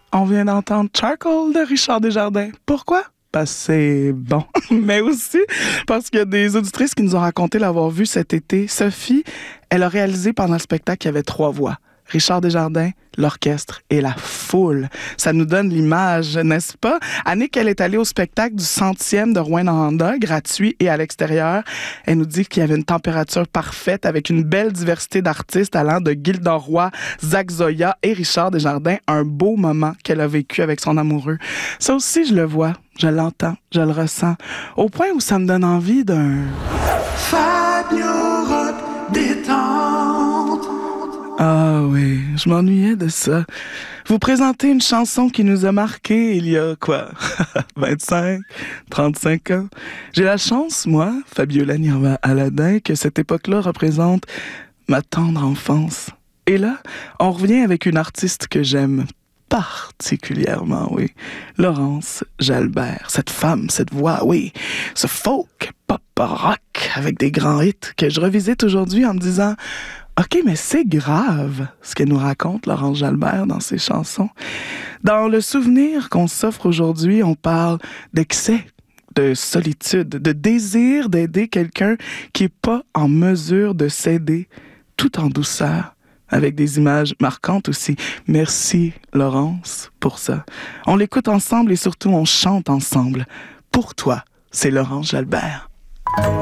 On vient d'entendre Charcoal de Richard Desjardins. Pourquoi? Parce que c'est bon. Mais aussi parce qu'il y a des auditrices qui nous ont raconté l'avoir vu cet été. Sophie, elle a réalisé pendant le spectacle qu'il y avait 3 voix. Richard Desjardins, l'orchestre et la foule. Ça nous donne l'image, n'est-ce pas? Annick, elle est allée au spectacle du 100e de Rouyn-Noranda, gratuit et à l'extérieur. Elle nous dit qu'il y avait une température parfaite avec une belle diversité d'artistes allant de Gilda Roy, Zach Zoya et Richard Desjardins. Un beau moment qu'elle a vécu avec son amoureux. Ça aussi, je le vois, je l'entends, je le ressens. Au point où ça me donne envie d'un... Fabio Rock détente. Ah oui, je m'ennuyais de ça. Vous présentez une chanson qui nous a marqués il y a, 25, 35 ans. J'ai la chance, moi, Fabiola Nirva Aladin, que cette époque-là représente ma tendre enfance. Et là, on revient avec une artiste que j'aime particulièrement, oui. Laurence Jalbert. Cette femme, cette voix, oui. Ce folk, pop, rock, avec des grands hits que je revisite aujourd'hui en me disant... OK, mais c'est grave ce qu'elle nous raconte, Laurence Jalbert, dans ses chansons. Dans le souvenir qu'on s'offre aujourd'hui, on parle d'excès, de solitude, de désir d'aider quelqu'un qui n'est pas en mesure de s'aider, tout en douceur, avec des images marquantes aussi. Merci, Laurence, pour ça. On l'écoute ensemble et surtout, on chante ensemble. Pour toi, c'est Laurence Jalbert.